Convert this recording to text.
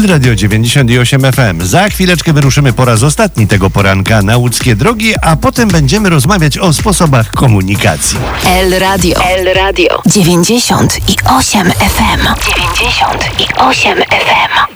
El Radio 98 FM. Za chwileczkę wyruszymy po raz ostatni tego poranka na łódzkie drogi, a potem będziemy rozmawiać o sposobach komunikacji. El Radio 98 FM. 98 FM.